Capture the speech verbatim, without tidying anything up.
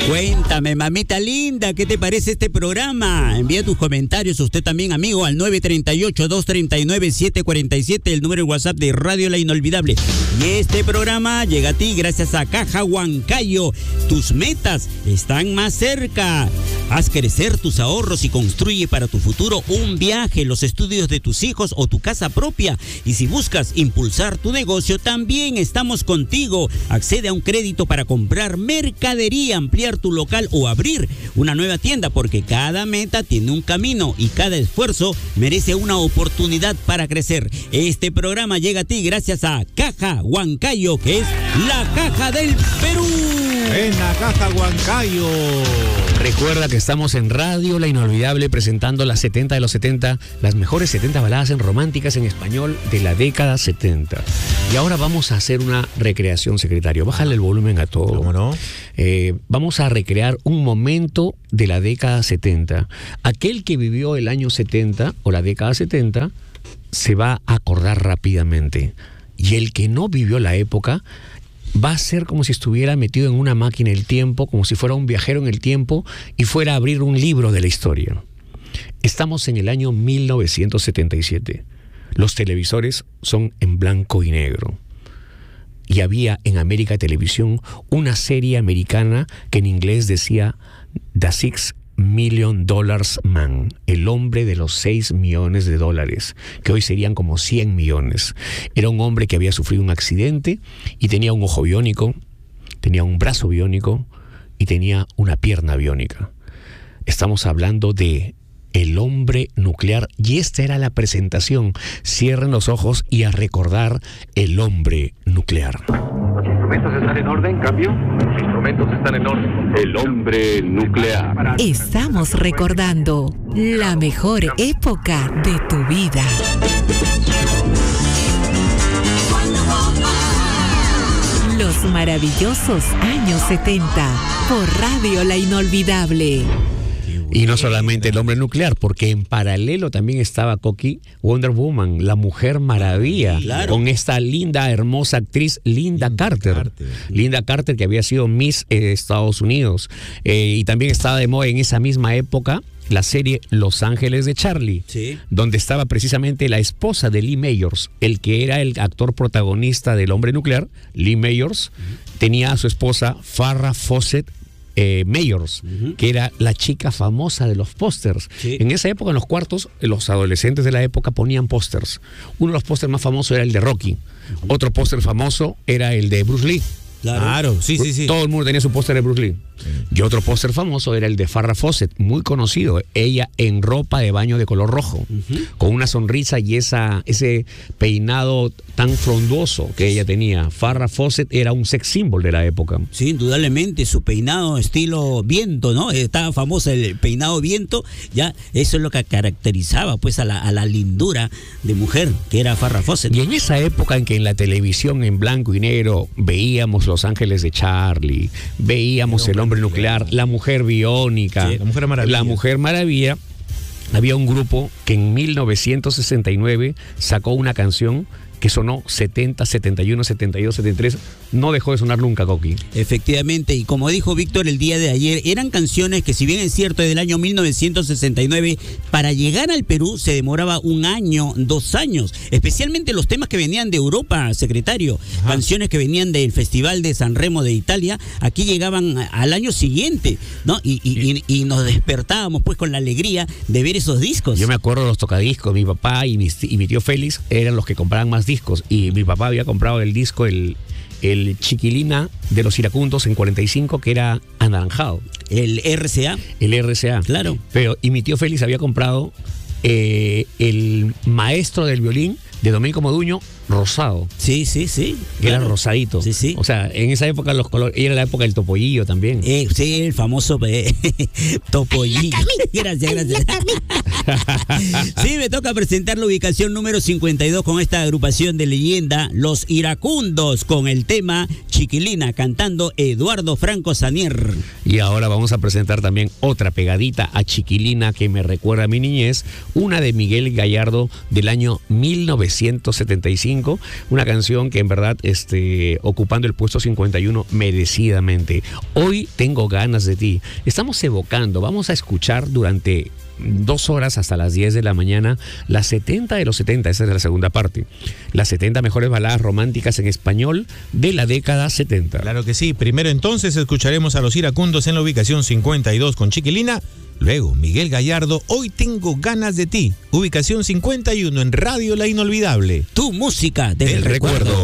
Cuéntame, mamita linda, ¿qué te parece este programa? Envía tus comentarios, usted también, amigo, al nueve tres ocho, dos tres nueve, siete cuatro siete, el número de WhatsApp de Radio La Inolvidable. Y este programa llega a ti gracias a Caja Huancayo. Tus metas están más cerca. Haz crecer tus ahorros y construye para tu futuro un viaje, los estudios de tus hijos o tu casa propia. Y si buscas impulsar tu negocio, también estamos contigo. Accede a un crédito para comprar mercadería, ampliar tu local o abrir una nueva tienda, porque cada meta tiene un camino y cada esfuerzo merece una oportunidad para crecer. Este programa llega a ti gracias a Caja Huancayo, que es la caja del Perú. En la Caja Huancayo. Recuerda que estamos en Radio La Inolvidable presentando las setenta de los setenta, las mejores setenta baladas en románticas en español de la década setenta. Y ahora vamos a hacer una recreación, secretario. Bájale el volumen a todo. ¿Cómo no? Eh, vamos a recrear un momento de la década setenta. Aquel que vivió el año setenta o la década setenta se va a acordar rápidamente. Y el que no vivió la época va a ser como si estuviera metido en una máquina del tiempo, como si fuera un viajero en el tiempo y fuera a abrir un libro de la historia. Estamos en el año mil novecientos setenta y siete. Los televisores son en blanco y negro. Y había en América Televisión una serie americana que en inglés decía The Six Million Dollars Man, el hombre de los seis millones de dólares, que hoy serían como cien millones. Era un hombre que había sufrido un accidente y tenía un ojo biónico, tenía un brazo biónico y tenía una pierna biónica. Estamos hablando de el hombre nuclear, y esta era la presentación. Cierren los ojos y a recordar el hombre nuclear. ¿Los instrumentos están en orden, cambio? Los instrumentos están en orden. El hombre nuclear. Estamos recordando la mejor época de tu vida. Los maravillosos años setenta por Radio La Inolvidable. Y no solamente el hombre nuclear, porque en paralelo también estaba Coqui, Wonder Woman, la Mujer Maravilla, claro, con esta linda, hermosa actriz Linda, Linda Carter. Carter. Linda Carter, que había sido Miss eh, Estados Unidos. Eh, y también estaba de moda en esa misma época la serie Los Ángeles de Charlie, sí, donde estaba precisamente la esposa de Lee Mayors, el que era el actor protagonista del hombre nuclear. Lee Mayors uh-huh. tenía a su esposa Farrah Fawcett Eh, Mayors, uh-huh. que era la chica famosa de los pósters. Sí. En esa época, en los cuartos, los adolescentes de la época ponían pósters. Uno de los pósters más famosos era el de Rocky. Uh-huh. Otro póster famoso era el de Bruce Lee. Claro, claro sí, sí, sí. Todo el mundo tenía su póster de Bruce Lee. Sí. Y otro póster famoso era el de Farrah Fawcett, muy conocido. Ella en ropa de baño de color rojo, uh-huh. con una sonrisa y esa, ese peinado tan frondoso que ella tenía. Farrah Fawcett era un sex symbol de la época. Sí, indudablemente, su peinado estilo viento, ¿no? Estaba famoso el peinado viento, ya eso es lo que caracterizaba pues a la, a la lindura de mujer que era Farrah Fawcett. Y en esa época en que en la televisión en blanco y negro veíamos Los Ángeles de Charlie, veíamos el hombre nuclear, la mujer biónica, sí, la Mujer Maravilla. La Mujer Maravilla, había un grupo que en mil novecientos sesenta y nueve sacó una canción que sonó setenta, setenta y uno, setenta y dos, setenta y tres, no dejó de sonar nunca, Coqui. Efectivamente, y como dijo Víctor el día de ayer, eran canciones que, si bien es cierto, desde el año mil novecientos sesenta y nueve, para llegar al Perú se demoraba un año, dos años, especialmente los temas que venían de Europa, secretario. Ajá. Canciones que venían del Festival de San Remo de Italia, aquí llegaban al año siguiente, ¿no? Y, y, y, y nos despertábamos pues con la alegría de ver esos discos. Yo me acuerdo de los tocadiscos, mi papá y mi, y mi tío Félix eran los que compraban más discos, y mi papá había comprado el disco, el, el Chiquilina de los Iracundos en cuarenta y cinco, que era anaranjado. El R C A. El R C A. Claro. Pero, y mi tío Félix había comprado eh, el Maestro del Violín de Domenico Modugno, rosado. Sí, sí, sí. Que claro. Era rosadito. Sí, sí. O sea, en esa época los colores, era la época del topollillo también. Eh, sí, el famoso eh, topollillo. Gracias, gracias. Sí, me toca presentar la ubicación número cincuenta y dos con esta agrupación de leyenda, Los Iracundos, con el tema Chiquilina, cantando Eduardo Franco Sanier. Y ahora vamos a presentar también otra pegadita a Chiquilina que me recuerda a mi niñez, una de Miguel Gallardo del año mil novecientos novecientos setenta y cinco, una canción que en verdad este, ocupando el puesto cincuenta y uno merecidamente. Hoy tengo ganas de ti. Estamos evocando, vamos a escuchar durante dos horas hasta las diez de la mañana las setenta de los setenta, esa es la segunda parte. Las setenta mejores baladas románticas en español de la década setenta. Claro que sí. Primero entonces escucharemos a Los Iracundos en la ubicación cincuenta y dos con Chiquilina. Luego Miguel Gallardo, Hoy tengo ganas de ti, ubicación cincuenta y uno en Radio La Inolvidable. Tu música del El recuerdo. recuerdo.